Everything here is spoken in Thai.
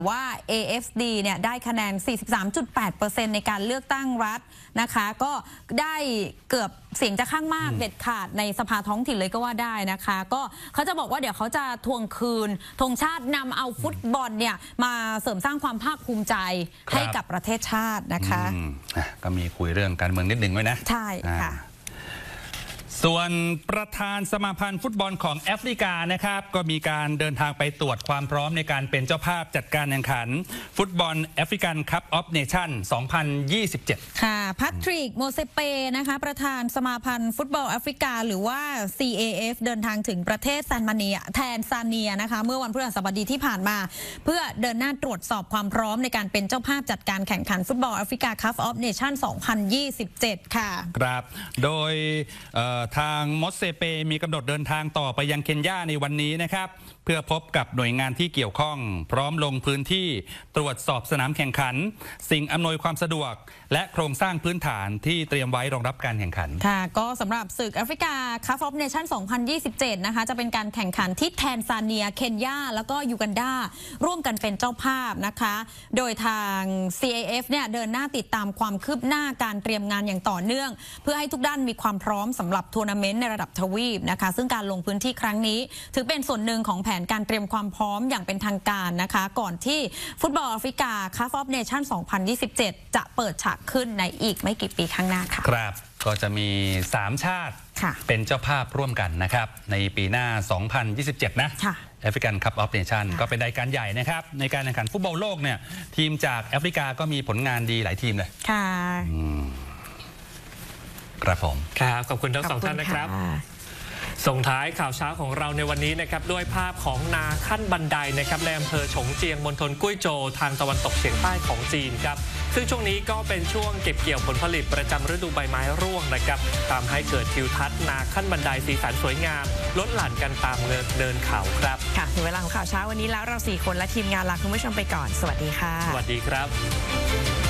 ว่า AFD เนี่ยได้คะแนน 43.8% ในการเลือกตั้งรัฐนะคะก็ได้เกือบเสียงจะข้างมากเด็ดขาดในสภาท้องถิ่นเลยก็ว่าได้นะคะก็เขาจะบอกว่าเดี๋ยวเขาจะทวงคืนธงชาตินำเอาฟุตบอลเนี่ยมาเสริมสร้างความภาคภูมิใจให้กับประเทศชาตินะคะก็มีคุยเรื่องการเมืองนิดหนึ่งไว้นะใช่ค่ะส่วนประธานสมาพันธ์ฟุตบอลของแอฟริกานะครับก็มีการเดินทางไปตรวจความพร้อมในการเป็นเจ้าภาพจัดการแข่งขันฟุตบอลแอฟริกันคัพออฟเนชั่น 2027 ค่ะแพทริกโมเซเปนะคะประธานสมาพันธ์ฟุตบอลแอฟริกาหรือว่า CAF เดินทางถึงประเทศแทนซาเนียนะคะเมื่อวันพฤหัสบดีที่ผ่านมาเพื่อเดินหน้าตรวจสอบความพร้อมในการเป็นเจ้าภาพจัดการแข่งขันฟุตบอลแอฟริกาคัพออฟเนชั่น 2027 ค่ะครับโดยทางมอสเซเปมีกำหนดเดินทางต่อไปยังเคนยาในวันนี้นะครับเพื่อพบกับหน่วยงานที่เกี่ยวข้องพร้อมลงพื้นที่ตรวจสอบสนามแข่งขันสิ่งอำนวยความสะดวกและโครงสร้างพื้นฐานที่เตรียมไว้รองรับการแข่งขันค่ะก็สำหรับศึกแอฟริกาคัพออฟเนชั่น 2027 นะคะจะเป็นการแข่งขันที่แทนซาเนียเคนยาแล้วก็ยูกันดาร่วมกันเป็นเจ้าภาพนะคะโดยทาง CAF เนี่ยเดินหน้าติดตามความคืบหน้าการเตรียมงานอย่างต่อเนื่องเพื่อให้ทุกด้านมีความพร้อมสำหรับทัวร์นาเมนต์ในระดับทวีปนะคะซึ่งการลงพื้นที่ครั้งนี้ถือเป็นส่วนหนึ่งของแผนการเตรียมความพร้อมอย่างเป็นทางการนะคะก่อนที่ฟุตบอลแอฟริกาคัพออฟเนชั่น 2027 จะเปิดฉากขึ้นในอีกไม่กี่ปีข้างหน้าค่ะครับก็จะมี3ชาติเป็นเจ้าภาพร่วมกันนะครับในปีหน้า 2027 นะแอฟริกันคัพออฟเนชั่นก็เป็นรายการใหญ่นะครับในการแข่งขันฟุตบอลโลกเนี่ยทีมจากแอฟริกาก็มีผลงานดีหลายทีมเลยค่ะครับผมครับขอบคุณทั้งสองท่านนะครับส่งท้ายข่าวเช้าของเราในวันนี้นะครับด้วยภาพของนาขั้นบันไดนะครับในอำเภอฉงเจียงมณฑลกุ้ยโจวทางตะวันตกเฉียงใต้ของจีนครับซึ่งช่วงนี้ก็เป็นช่วงเก็บเกี่ยวผลผลิตประจำฤดูใบไม้ร่วงนะครับทำให้เกิดทิวทัศน์นาขั้นบันไดสีสันสวยงามล้นหลั่นกันตามเดินเขาครับค่ะถึงเวลาของข่าวเช้าวันนี้แล้วเรา4 คนและทีมงานลาคุณผู้ชมไปก่อนสวัสดีค่ะสวัสดีครับ